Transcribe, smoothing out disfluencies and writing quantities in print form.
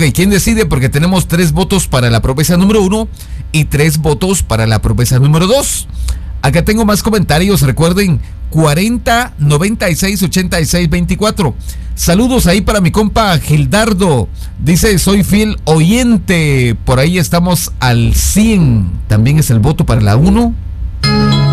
¿quién decide? Porque tenemos 3 votos para la propuesta número 1 y 3 votos para la propuesta número 2. Acá tengo más comentarios, recuerden, 40 96 86 24. Saludos ahí para mi compa Gildardo. Dice, soy fiel oyente. Por ahí estamos al 100. También es el voto para la 1.